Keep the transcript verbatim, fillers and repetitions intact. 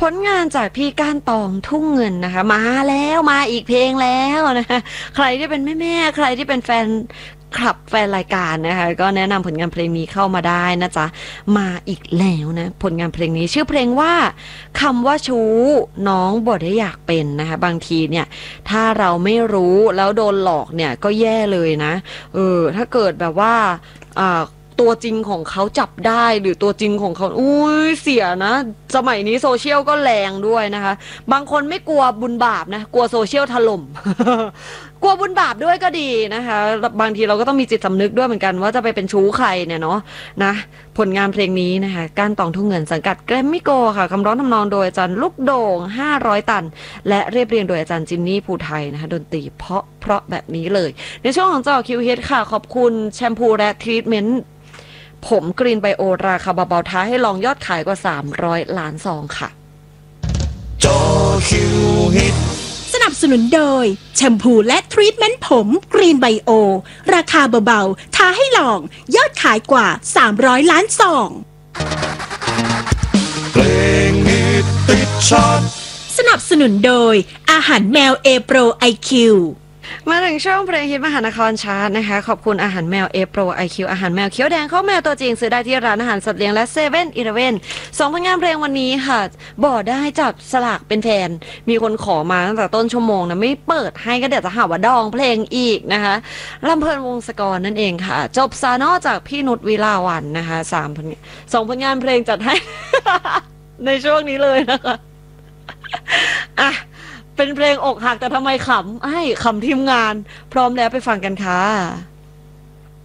ผลงานจากพี่ก้านตองทุ่งเงินนะคะมาแล้วมาอีกเพลงแล้วนะคะใครที่เป็นแม่ๆใครที่เป็นแฟนคลับแฟนรายการนะคะก็แนะนำผลงานเพลงนี้เข้ามาได้นะจ๊ะมาอีกแล้วนะผลงานเพลงนี้ชื่อเพลงว่าคำว่าชู้น้องบ่ได้อยากเป็นนะคะบางทีเนี่ยถ้าเราไม่รู้แล้วโดนหลอกเนี่ยก็แย่เลยนะเออถ้าเกิดแบบว่าอ่าตัวจริงของเขาจับได้หรือตัวจริงของเขาอุ้ยเสียนะสมัยนี้โซเชียลก็แรงด้วยนะคะบางคนไม่กลัวบุญบาปนะกลัวโซเชียลถล่ม กลัวบุญบาปด้วยก็ดีนะคะบางทีเราก็ต้องมีจิตสำนึกด้วยเหมือนกันว่าจะไปเป็นชู้ใครเนี่ยเนาะนะผลงานเพลงนี้นะคะก้านตองทุ่งเงินสังกัดแกรมมี่โกค่ะคำร้องทำนองโดยอาจารย์ลูกโด่งห้าร้อยตันและเรียบเรียงโดยอาจารย์จินนี่ภูไทยนะคะดนตรีเพราะเพราะแบบนี้เลยในช่วงของเจาะคิวเฮดค่ะขอบคุณแชมพูและทรีทเมนต์ผมกรีนไบโอราคาเบาๆท้าให้ลองยอดขายกว่าสามร้อยล้านซองค่ะจอคิวฮิตสนับสนุนโดยแชมพูและทรีทเมนต์ผมกรีนไบโอราคาเบาๆท้าให้ลองยอดขายกว่าสามร้อยล้านซองเพลงฮิตติดชาร์ตสนับสนุนโดยอาหารแมวเอโปรไอคิวมาถึงช่วงเพลงฮิตมหานครชาร์ตนะคะขอบคุณอาหารแมวเอโปรไอคิวอาหารแมวเขียวแดงข้าวแมวตัวจริงซื้อได้ที่ร้านอาหารสัตว์เลี้ยงและเซเว่นอีเลฟเว่นสองผลงานเพลงวันนี้ค่ะบอกได้จับสลากเป็นแฟนมีคนขอมาตั้งแต่ต้นชั่วโมงนะไม่เปิดให้ก็เดี๋ยวจะหาว่าดองเพลงอีกนะคะลำเพลินวงศกรนั่นเองค่ะจบซานอจากพี่นุชวิลาวันนะคะสามผลสองผลงานเพลงจัดให้ ในช่วงนี้เลยนะคะอ่ะเป็นเพลงอกหักแต่ทำไมขำไอ้ขำทีมงานพร้อมแล้วไปฟังกันค่ะ